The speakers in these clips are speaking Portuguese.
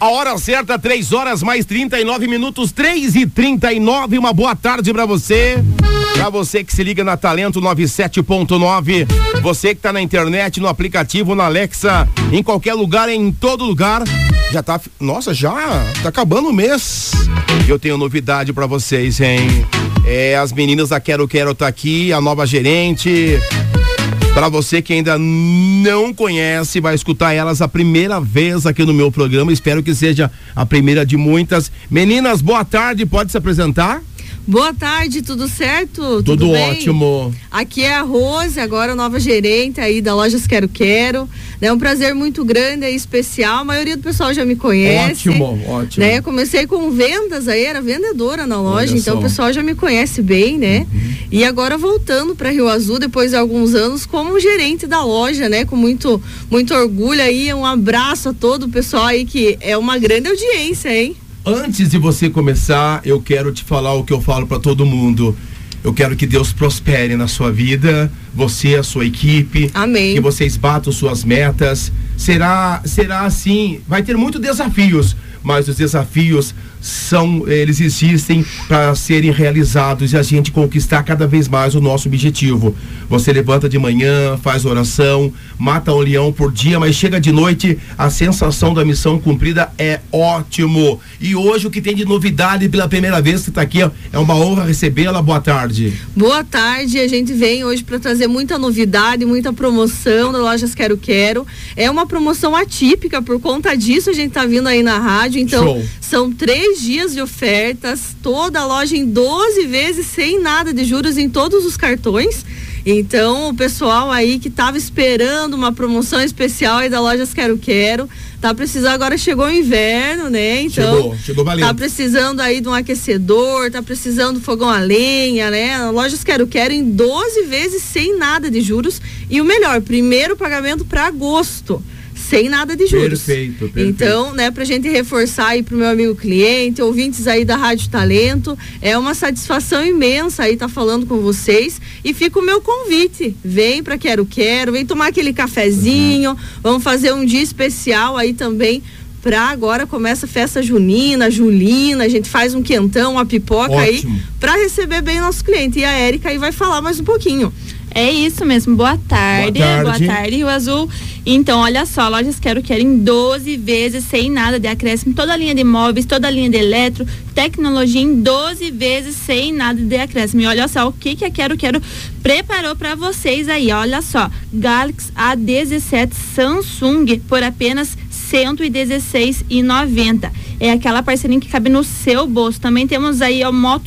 A hora certa, 3h mais 39 minutos, 3h39. Uma boa tarde pra você. Pra você que se liga na Talento 97.9. Você que tá na internet, no aplicativo, na Alexa, em qualquer lugar, em todo lugar. Já tá. Nossa, já tá acabando o mês. Eu tenho novidade pra vocês, hein? As meninas da Quero Quero tá aqui, a nova gerente. Para você que ainda não conhece, vai escutar elas a primeira vez aqui no meu programa. Espero que seja a primeira de muitas. Meninas, boa tarde, pode se apresentar? Boa tarde, tudo certo? Tudo bem? Ótimo. Aqui é a Rose, agora nova gerente aí da Lojas Quero Quero. É um prazer muito grande e especial. A maioria do pessoal já me conhece. Ótimo. Né? Comecei com vendas aí, era vendedora na loja, então o pessoal já me conhece bem, né? E agora voltando para Rio Azul, depois de alguns anos, como gerente da loja, né? Com muito orgulho aí. Um abraço a todo o pessoal aí, que é uma grande audiência, hein? Antes de você começar, eu quero te falar o que eu falo para todo mundo. Eu quero que Deus prospere na sua vida, você, a sua equipe. Amém. Que vocês batam suas metas. Será assim, vai ter muitos desafios, mas os desafios eles existem para serem realizados e a gente conquistar cada vez mais o nosso objetivo. Você levanta de manhã, faz oração, mata um leão por dia, mas chega de noite, a sensação da missão cumprida é ótimo. E hoje o que tem de novidade pela primeira vez que está aqui, é uma honra recebê-la. Boa tarde. Boa tarde, a gente vem hoje para trazer muita novidade, muita promoção da Lojas Quero Quero. É uma promoção atípica, por conta disso a gente tá vindo aí na rádio, então Show. São 3 dias de ofertas, toda a loja em 12 vezes sem nada de juros em todos os cartões. Então o pessoal aí que tava esperando uma promoção especial aí da Lojas Quero Quero, tá precisando, agora chegou o inverno, né? Então chegou valendo. Tá precisando aí de um aquecedor, tá precisando de fogão a lenha, né? Lojas Quero Quero em 12 vezes sem nada de juros e o melhor, primeiro pagamento para agosto. Sem nada de juros. Perfeito. Então, né, pra gente reforçar aí pro meu amigo cliente, ouvintes aí da Rádio Talento, é uma satisfação imensa aí tá falando com vocês e fica o meu convite, vem pra Quero Quero, vem tomar aquele cafezinho, vamos fazer um dia especial aí também. Pra agora começa a festa junina, a gente faz um quentão, uma pipoca. Ótimo. Aí, pra receber bem nosso cliente. E a Érica aí vai falar mais um pouquinho. É isso mesmo, boa tarde, Rio Azul. Então, olha só, Lojas Quero Quero em 12 vezes, sem nada de acréscimo, toda a linha de móveis, toda a linha de eletro, tecnologia em 12 vezes, sem nada de acréscimo. E olha só o que a Quero Quero preparou para vocês aí, olha só, Galaxy A17 Samsung por apenas R$116,90. É aquela parcelinha que cabe no seu bolso. Também temos aí o Moto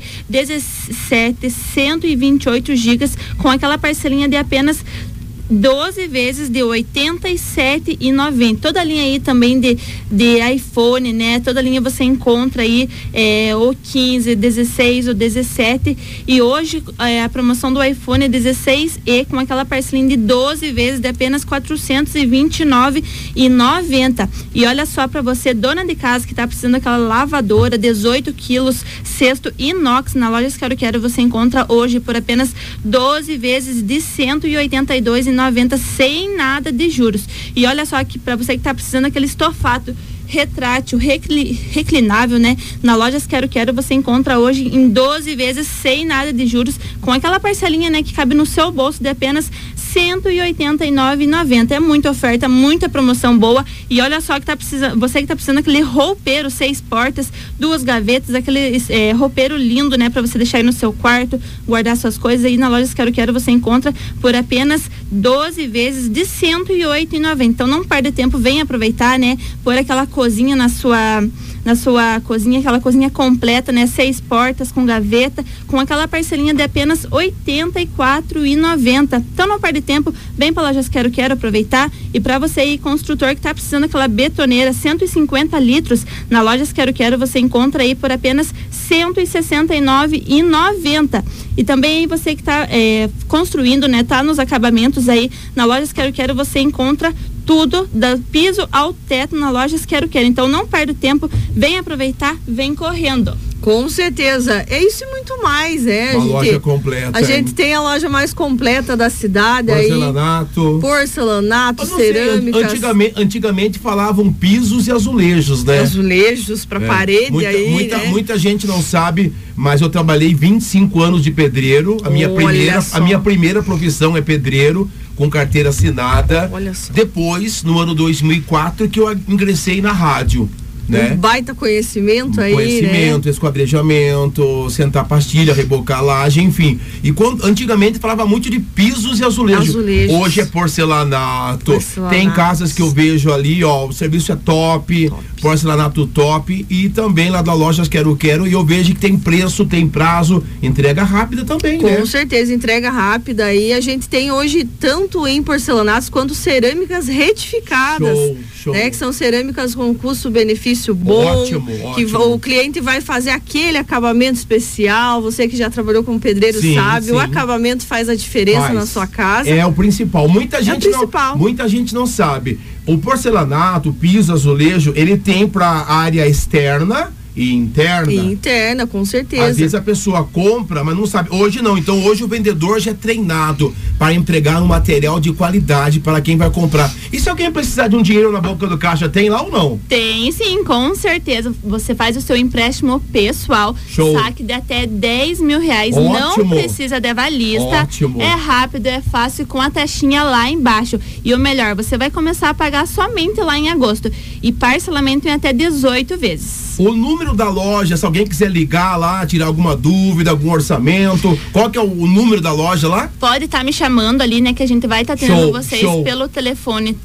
G17 128 GB com aquela parcelinha de apenas 12 vezes de R$87,90. Toda a linha aí também de iPhone, né? Toda a linha você encontra aí o 15, 16, o 17. E hoje a promoção do iPhone é 16E com aquela parcelinha de 12 vezes de apenas R$429,90. E olha só, para você, dona de casa que tá precisando daquela lavadora 18 quilos, cesto inox, na Lojas Quero Quero você encontra hoje por apenas 12 vezes de R$182,90 sem nada de juros. E olha só aqui, para você que tá precisando daquele estofado retrátil, reclinável, né? Na Lojas Quero Quero você encontra hoje em 12 vezes sem nada de juros, com aquela parcelinha, né, que cabe no seu bolso de apenas R$189,90. É muita oferta, muita promoção boa. E olha só que você que tá precisando daquele roupeiro 6 portas, 2 gavetas, aquele roupeiro lindo, né, para você deixar aí no seu quarto, guardar suas coisas. Aí na Lojas Quero Quero você encontra por apenas 12 vezes de R$108,90. Então não perde tempo, vem aproveitar, né? Pôr aquela cozinha na sua cozinha, aquela cozinha completa, né? 6 portas com gaveta, com aquela parcelinha de apenas R$84,90. Então não perde tempo, vem para Lojas Quero Quero aproveitar. E para você aí, construtor que tá precisando daquela betoneira 150 litros, na Lojas Quero Quero você encontra aí por apenas R$169,90. E também aí você que tá construindo, né? Tá nos acabamentos aí, na Lojas Quero Quero você encontra tudo, do piso ao teto, na Lojas Quero Quero. Então não perde tempo, vem aproveitar, vem correndo. Com certeza, é isso e muito mais, Uma loja completa. A gente tem a loja mais completa da cidade. Porcelanato, cerâmicas. Antigamente falavam pisos e azulejos, né? Azulejos pra parede muita gente não sabe, mas eu trabalhei 25 anos de pedreiro. A minha primeira profissão é pedreiro, com carteira assinada. Olha só. Depois, no ano 2004, que eu ingressei na rádio. Né? Um baita conhecimento aí, conhecimento, esquadrejamento, sentar pastilha, rebocar laje, enfim. E antigamente falava muito de pisos e azulejos. Hoje é porcelanato. Tem casas que eu vejo ali, ó, o serviço é top. Porcelanato top. E também lá da Lojas Quero e eu vejo que tem preço, tem prazo, entrega rápida também, né? Com certeza, entrega rápida. E a gente tem hoje tanto em porcelanatos quanto cerâmicas retificadas. Show. Né, que são cerâmicas com custo-benefício bom, ótimo. Que o cliente vai fazer aquele acabamento especial. Você que já trabalhou como pedreiro sabe, o acabamento faz a diferença na sua casa. É o principal. Muita gente não sabe. O porcelanato, o piso, azulejo, ele tem para área externa e interna. Interna, com certeza. Às vezes a pessoa compra, mas não sabe. Hoje não. Então hoje o vendedor já é treinado para entregar um material de qualidade para quem vai comprar. E se alguém precisar de um dinheiro na boca do caixa, tem lá ou não? Tem sim, com certeza. Você faz o seu empréstimo pessoal. Show. Saque de até 10 mil reais. Ótimo. Não precisa de avalista. Ótimo. É rápido, é fácil, com a taxinha lá embaixo. E o melhor, você vai começar a pagar somente lá em agosto. E parcelamento em até 18 vezes. O número da loja, se alguém quiser ligar lá, tirar alguma dúvida, algum orçamento, qual que é o número da loja lá? Pode estar me chamando ali, né, que a gente vai estar atendendo vocês pelo telefone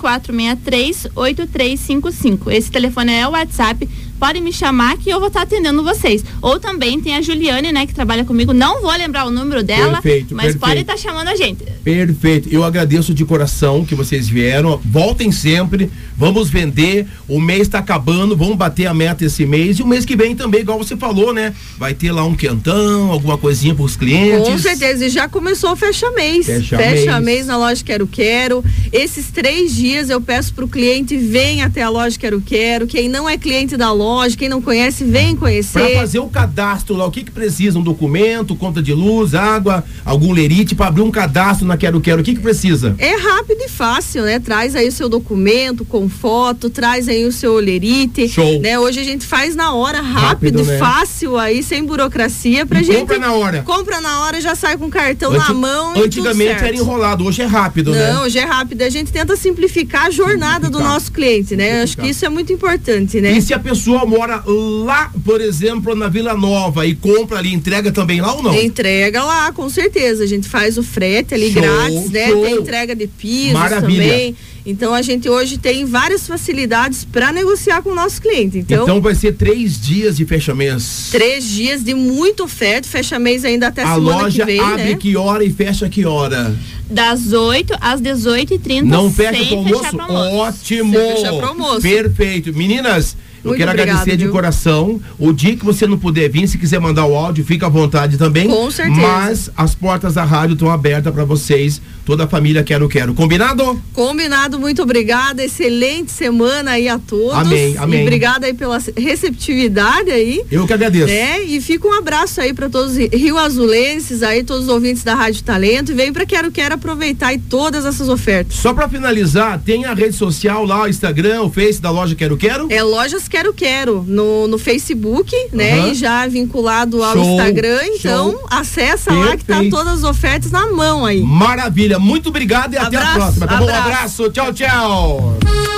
3463-8355. Esse telefone é o WhatsApp. Pode me chamar que eu vou estar atendendo vocês. Ou também tem a Juliane, né, que trabalha comigo. Não vou lembrar o número dela, mas pode estar chamando a gente. Perfeito. Eu agradeço de coração que vocês vieram. Voltem sempre. Vamos vender. O mês está acabando. Vamos bater a meta esse mês. E o mês que vem também, igual você falou, né? Vai ter lá um quentão, alguma coisinha para os clientes. Com certeza. E já começou o fecha-mês. Fecha-mês na loja Quero. Esses 3 dias eu peço pro cliente, vem até a loja Quero. Quem não é cliente da loja, quem não conhece, vem conhecer. Para fazer o cadastro lá, o que precisa? Um documento, conta de luz, água, algum lerite, para abrir um cadastro na Quero, o que precisa? É rápido e fácil, né? Traz aí o seu documento com foto, traz aí o seu lerite. Show. Né? Hoje a gente faz na hora, rápido, né? Fácil aí, sem burocracia pra gente. Compra na hora. Compra na hora, já sai com o cartão na mão e antigamente era enrolado, hoje é rápido, né? Não, hoje é rápido. A gente tenta simplificar a jornada do nosso cliente, né? Acho que isso é muito importante, né? E se a pessoa mora lá, por exemplo, na Vila Nova e compra ali, entrega também lá ou não? Entrega lá, com certeza. A gente faz o frete ali grátis, né? Tem entrega de pisos também. Então a gente hoje tem várias facilidades para negociar com o nosso cliente. Então vai ser 3 dias de fecha-mês. 3 dias de muita oferta, fecha-mês ainda até semana que vem, A loja abre que hora e fecha que hora? Das 8 às 18h30. Não fecha pro almoço? Ótimo! Fecha pro almoço. Perfeito. Meninas, eu quero agradecer de coração. O dia que você não puder vir, se quiser mandar o áudio, fica à vontade também. Com certeza. Mas as portas da rádio estão abertas para vocês, toda a família Quero. Combinado? Combinado, muito obrigada. Excelente semana aí a todos. Amém. E obrigada aí pela receptividade aí. Eu que agradeço. Né? E fica um abraço aí para todos os rioazulenses aí, todos os ouvintes da Rádio Talento. E vem para Quero aproveitar aí todas essas ofertas. Só para finalizar, tem a rede social lá, o Instagram, o Face da loja Quero? É Lojas Quero no Facebook, né? E já vinculado ao Instagram, então acessa lá que tá todas as ofertas na mão aí. Maravilha, muito obrigado e até a próxima, tá bom? Um abraço, tchau.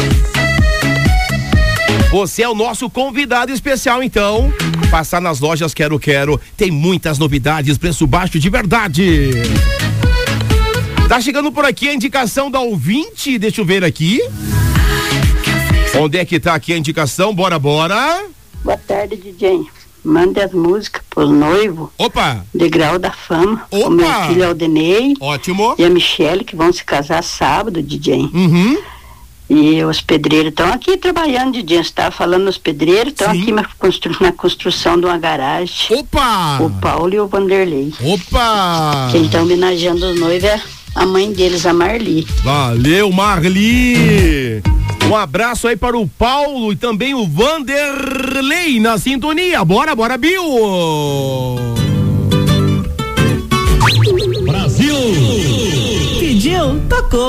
Você é o nosso convidado especial, então. Passar nas lojas Quero, tem muitas novidades, preço baixo de verdade. Tá chegando por aqui a indicação da ouvinte, deixa eu ver aqui. Onde é que tá aqui a indicação? Bora. Boa tarde, DJ. Mande as músicas pro noivo. Opa! Degrau da Fama. O meu filho Aldenei. Ótimo. E a Michele, que vão se casar sábado, DJ. Uhum. E os pedreiros estão aqui trabalhando, DJ. Você estava falando, os pedreiros estão aqui na construção de uma garagem. Opa! O Paulo e o Vanderlei. Opa! Quem está homenageando os noivos é a mãe deles, a Marli. Valeu, Marli! Um abraço aí para o Paulo e também o Vanderlei na sintonia. Bora, Bill! Brasil! Pediu, tocou.